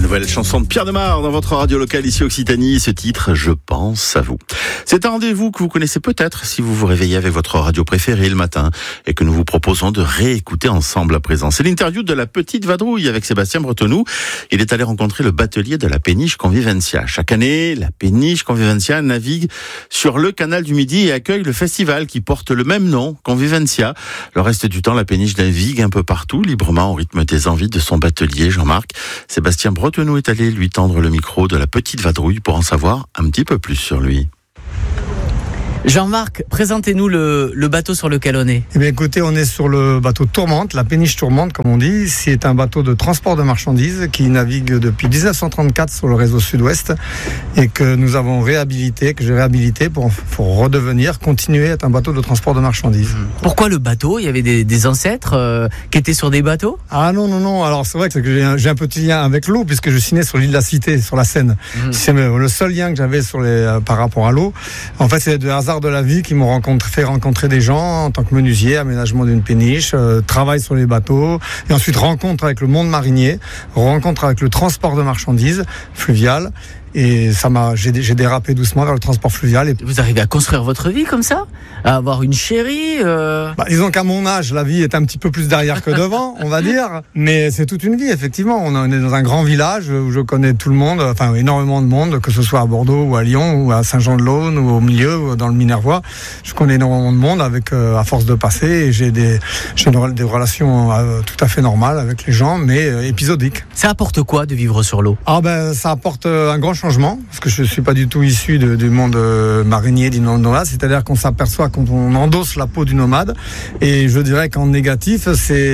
nouvelle chanson de Pierre Demar dans votre radio locale ici Occitanie. Ce titre, Je pense à vous. C'est un rendez-vous que vous connaissez peut-être si vous vous réveillez avec votre radio préférée le matin et que nous vous proposons de réécouter ensemble à présent. C'est l'interview de la Petite Vadrouille avec Sébastien Bretenoux. Il est allé rencontrer le batelier de la péniche Convivencia. Chaque année, la péniche Convivencia navigue sur le canal du Midi et accueille le festival qui porte le même nom, Convivencia. Le reste du temps, la péniche navigue un peu partout, librement au rythme des envies de son batelier Jean-Marc. Sébastien Bretenoux est allé lui tendre le micro de la Petite Vadrouille pour en savoir un petit peu plus sur lui. Jean-Marc, présentez-nous le bateau sur lequel on est. Eh bien, écoutez, on est sur le bateau Tourmente, la péniche Tourmente, comme on dit. C'est un bateau de transport de marchandises qui navigue depuis 1934 sur le réseau sud-ouest et que nous avons réhabilité, que j'ai réhabilité pour redevenir, continuer à être un bateau de transport de marchandises. Pourquoi le bateau ? Il y avait des ancêtres qui étaient sur des bateaux ? Ah non. Alors, c'est vrai que j'ai un petit lien avec l'eau puisque je suis né sur l'île de la Cité, sur la Seine. C'est le seul lien que j'avais par rapport à l'eau. En fait, c'est de hasard de la vie qui m'ont fait rencontrer des gens en tant que menuisier, aménagement d'une péniche, travail sur les bateaux et ensuite rencontre avec le monde marinier, rencontre avec le transport de marchandises fluvial. Et j'ai dérapé doucement vers le transport fluvial. Et vous arrivez à construire votre vie comme ça ? À avoir une chérie disons qu'à mon âge, la vie est un petit peu plus derrière que devant, on va dire. Mais c'est toute une vie, effectivement. On est dans un grand village où je connais tout le monde, enfin énormément de monde, que ce soit à Bordeaux ou à Lyon ou à Saint-Jean-de-Laune ou au milieu ou dans le Minervois. Je connais énormément de monde avec, à force de passer. Et j'ai des relations tout à fait normales avec les gens, mais épisodiques. Ça apporte quoi de vivre sur l'eau ? Ça apporte un grand changement, parce que je ne suis pas du tout issu du monde marinier, du monde nomade, c'est-à-dire qu'on s'aperçoit quand on endosse la peau du nomade, et je dirais qu'en négatif,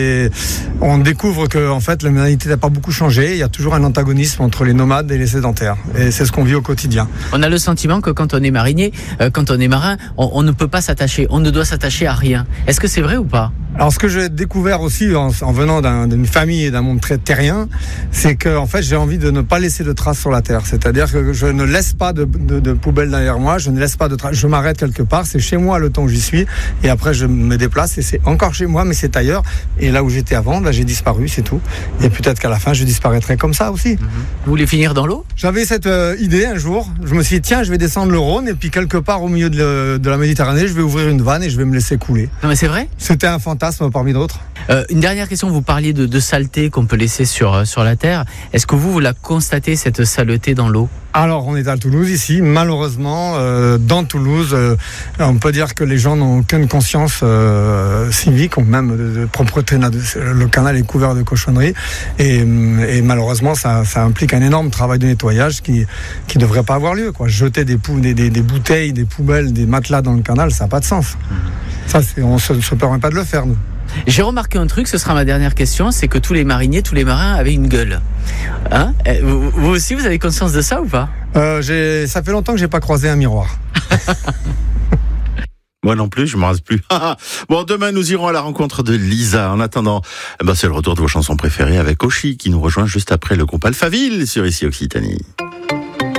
on découvre que en fait, l'humanité n'a pas beaucoup changé, il y a toujours un antagonisme entre les nomades et les sédentaires, et c'est ce qu'on vit au quotidien. On a le sentiment que quand on est marinier, quand on est marin, on ne peut pas s'attacher, on ne doit s'attacher à rien. Est-ce que c'est vrai ou pas ? Alors, ce que j'ai découvert aussi en venant d'une famille et d'un monde très terrien, c'est que en fait, j'ai envie de ne pas laisser de traces sur la terre. C'est-à-dire que je ne laisse pas de poubelle derrière moi, je ne laisse pas de traces. Je m'arrête quelque part, c'est chez moi le temps où j'y suis, et après je me déplace et c'est encore chez moi, mais c'est ailleurs. Et là où j'étais avant, là j'ai disparu, c'est tout. Et peut-être qu'à la fin, je disparaîtrai comme ça aussi. Vous voulez finir dans l'eau ? J'avais cette idée un jour. Je me suis dit, tiens, je vais descendre le Rhône et puis quelque part au milieu de la Méditerranée, je vais ouvrir une vanne et je vais me laisser couler. Non mais c'est vrai ? C'était un fantasme parmi d'autres. Une dernière question, vous parliez de saleté qu'on peut laisser sur la terre. Est-ce que vous la constatez, cette saleté dans l'eau ? Alors, on est à Toulouse ici. Malheureusement, dans Toulouse, on peut dire que les gens n'ont aucune conscience civique, ou même de propreté. Le canal est couvert de cochonneries. Et malheureusement, ça implique un énorme travail de nettoyage qui ne devrait pas avoir lieu, quoi. Jeter des bouteilles, des poubelles, des matelas dans le canal, ça n'a pas de sens. Ça, on ne se permet pas de le faire, nous. J'ai remarqué un truc, ce sera ma dernière question, c'est que tous les mariniers, tous les marins avaient une gueule. Hein ? Vous aussi, vous avez conscience de ça ou pas ? Ça fait longtemps que j'ai pas croisé un miroir. Moi non plus, je me rase plus. Bon, demain, nous irons à la rencontre de Lisa. En attendant, c'est le retour de vos chansons préférées avec Oshi qui nous rejoint juste après le groupe Alphaville sur ici Occitanie.